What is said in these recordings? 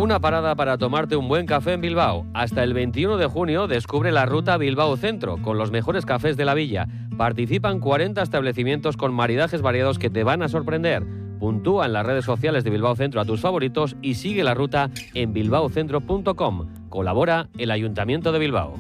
una parada para tomarte un buen café en Bilbao. Hasta el 21 de junio descubre la ruta Bilbao Centro, con los mejores cafés de la villa. Participan 40 establecimientos con maridajes variados que te van a sorprender. Puntúa en las redes sociales de Bilbao Centro a tus favoritos y sigue la ruta en bilbaocentro.com. Colabora el Ayuntamiento de Bilbao.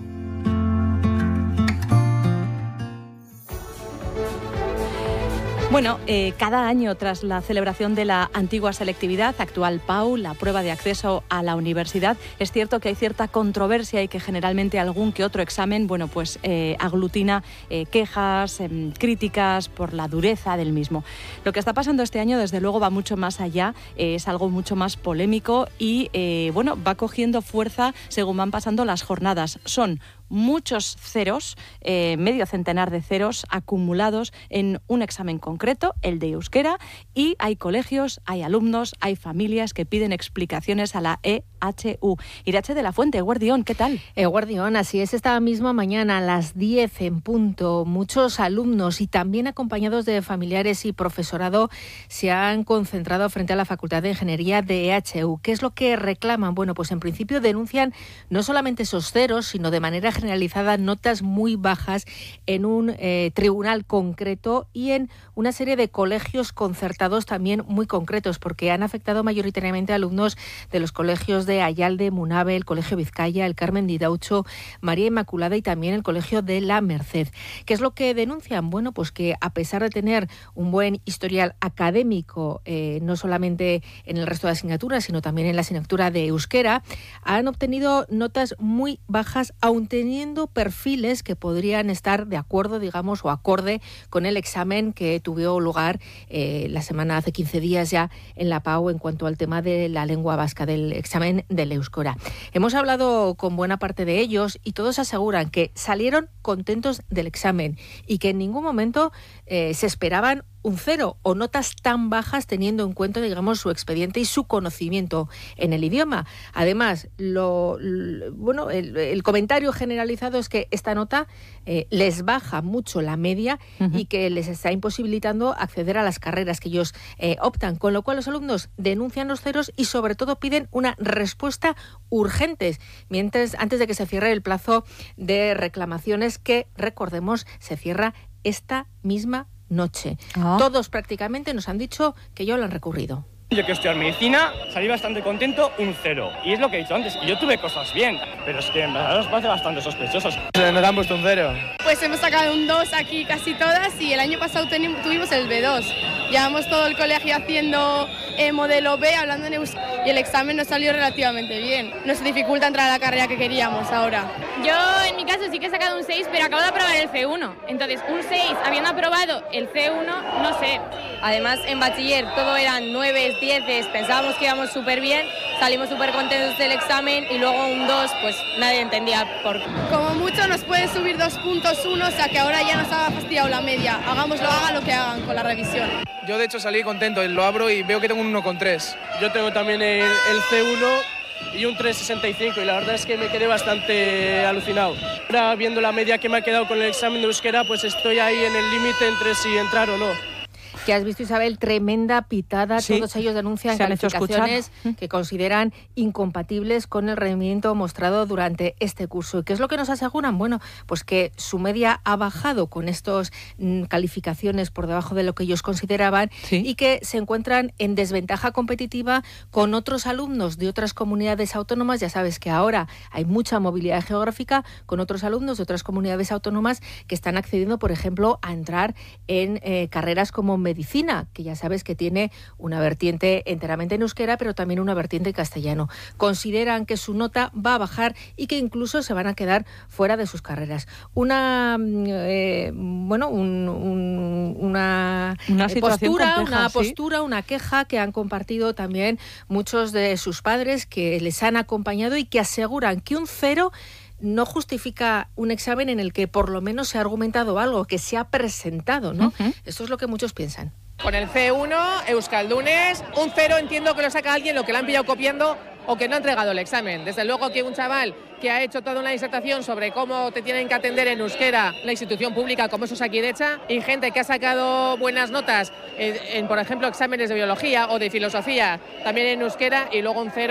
Bueno, cada año tras la celebración de la antigua selectividad, actual PAU, la prueba de acceso a la universidad, es cierto que hay cierta controversia y que generalmente algún que otro examen, aglutina quejas, críticas por la dureza del mismo. Lo que está pasando este año, desde luego, va mucho más allá, es algo mucho más polémico y, va cogiendo fuerza según van pasando las jornadas. Son muchos ceros, medio centenar de ceros acumulados en un examen concreto, el de euskera, y hay colegios, hay alumnos, hay familias que piden explicaciones a la EHU. Irache de la Fuente, Eguerdión, ¿qué tal? Eguerdión, así es, esta misma mañana a las 10 en punto, muchos alumnos y también acompañados de familiares y profesorado se han concentrado frente a la Facultad de Ingeniería de EHU. ¿Qué es lo que reclaman? Bueno, pues en principio denuncian no solamente esos ceros, sino de manera generalizada notas muy bajas en un tribunal concreto y en una serie de colegios concertados también muy concretos, porque han afectado mayoritariamente a alumnos de los colegios de Ayalde, Munabe, el Colegio Vizcaya, el Carmen de Idaucho, María Inmaculada y también el Colegio de la Merced. ¿Qué es lo que denuncian? Bueno, pues que a pesar de tener un buen historial académico, no solamente en el resto de asignaturas, sino también en la asignatura de euskera, han obtenido notas muy bajas, aun teniendo perfiles que podrían estar de acuerdo, digamos, o acorde con el examen que tuvo lugar la semana hace 15 días ya en la PAU en cuanto al tema de la lengua vasca, del examen del euskera. Hemos hablado con buena parte de ellos y todos aseguran que salieron contentos del examen y que en ningún momento se esperaban un cero o notas tan bajas teniendo en cuenta, digamos, su expediente y su conocimiento en el idioma. Además, el comentario generalizado es que esta nota les baja mucho la media y que les está imposibilitando acceder a las carreras que ellos optan, con lo cual los alumnos denuncian los ceros y sobre todo piden una respuesta urgente antes de que se cierre el plazo de reclamaciones que, recordemos, se cierra esta misma noche. Todos prácticamente nos han dicho que ya lo han recurrido. Yo que estudiar medicina salí bastante contento, un 0. Y es lo que he dicho antes, y yo tuve cosas bien, pero es que en verdad nos parece bastante sospechosos. Nos han puesto un 0. Pues hemos sacado un 2 aquí casi todas y el año pasado tuvimos el B2. Llevamos todo el colegio haciendo modelo B, hablando en euskera, y el examen nos salió relativamente bien. Nos dificulta entrar a la carrera que queríamos ahora. Yo en mi caso sí que he sacado un 6, pero acabo de aprobar el C1. Entonces, un 6 habiendo aprobado el C1, no sé. Además, en bachiller todo eran 9, 10, pensábamos que íbamos súper bien, salimos súper contentos del examen y luego un 2, pues nadie entendía por qué. Como mucho nos pueden subir 2 puntos 1, o sea que ahora ya nos ha fastidiado la media. Hagan lo que hagan con la revisión. Yo de hecho salí contento, lo abro y veo que tengo un 1,3. Yo tengo también el C1 y un 3,65 y la verdad es que me quedé bastante alucinado. Ahora viendo la media que me ha quedado con el examen de euskera, pues estoy ahí en el límite entre si entrar o no. Que has visto, Isabel, tremenda pitada. Sí. Todos ellos denuncian calificaciones que consideran incompatibles con el rendimiento mostrado durante este curso. ¿Y qué es lo que nos aseguran? Bueno, pues que su media ha bajado con estas calificaciones por debajo de lo que ellos consideraban y que se encuentran en desventaja competitiva con otros alumnos de otras comunidades autónomas. Ya sabes que ahora hay mucha movilidad geográfica con otros alumnos de otras comunidades autónomas que están accediendo, por ejemplo, a entrar en carreras como medicina, que ya sabes que tiene una vertiente enteramente en euskera, pero también una vertiente en castellano. Consideran que su nota va a bajar y que incluso se van a quedar fuera de sus carreras. Una postura, una queja que han compartido también muchos de sus padres que les han acompañado y que aseguran que un 0 no justifica un examen en el que por lo menos se ha argumentado algo, que se ha presentado, ¿no? Esto es lo que muchos piensan. Con el C1, Euskaldunes, un 0 entiendo que lo saca alguien, lo que le han pillado copiando o que no ha entregado el examen. Desde luego que un chaval que ha hecho toda una disertación sobre cómo te tienen que atender en euskera la institución pública como es Osakidecha, y gente que ha sacado buenas notas en, por ejemplo, exámenes de biología o de filosofía, también en euskera, y luego un 0